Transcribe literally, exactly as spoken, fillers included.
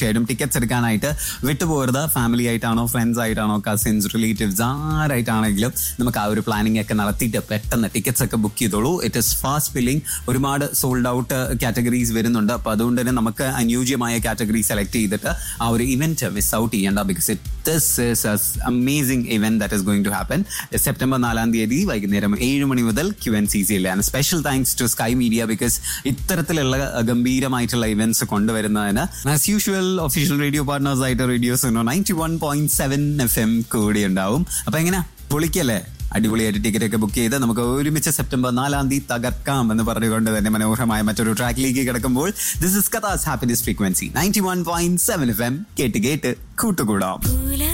തീർച്ചയായിട്ടും ടിക്കറ്റ്സ് എടുക്കാനായിട്ട് വിട്ടുപോകരുത്. ഫാമിലി ആയിട്ടാണോ, ഫ്രണ്ട്സ് ആയിട്ടാണോ, കസിൻസ്, റിലേറ്റീവ്സ് ആരായിട്ടാണെങ്കിലും നമുക്ക് ആ ഒരു പ്ലാനിങ് ഒക്കെ നടത്തിയിട്ട് പെട്ടെന്ന് ടിക്കറ്റ്സ് ഒക്കെ ബുക്ക് ചെയ്തോളൂ. It is fast filling. ഒരുപാട് സോൾഡ് ഔട്ട് കാറ്റഗറീസ് വരുന്നുണ്ട്. അപ്പോൾ അതുകൊണ്ട് തന്നെ നമുക്ക് അനുയോജ്യമായ കാറ്റഗറി സെലക്ട് ചെയ്തിട്ട് ആ ഒരു ഇവന്റ് മിസ് ഔട്ട് ചെയ്യേണ്ട. Because it this is A amazing event that is going to happen September നാലാം തീയതി വൈകുന്നേരം ഏഴ് മണി മുതൽ ക്യു എൻ സി സിയിൽ. And special thanks to sky media because ഇത്തരത്തിലുള്ള ഗംഭീരമായിട്ടുള്ള ഇവന്റ്സ് കൊണ്ടുവരുന്നതിന് as usual official radio partners ആയിട്ട് radio Suno ninety one point seven F M കൂടി ഉണ്ടാവും. അപ്പൊ എങ്ങനെ പൊളിക്കല്ലേ, അടിപൊളിയായിട്ട് ടിക്കറ്റ് ഒക്കെ ബുക്ക് ചെയ്ത് നമുക്ക് ഒരുമിച്ച് സെപ്റ്റംബർ നാലാം തീയതി തകർക്കാം എന്ന് പറഞ്ഞുകൊണ്ട് തന്നെ മനോഹരമായ മറ്റൊരു ട്രാക്കിലേക്ക് കിടക്കുമ്പോൾ this is കഥാസ് happiness frequency ninety one point seven F M. കേട്ട് കേട്ട് കൂട്ടുകൂടാം.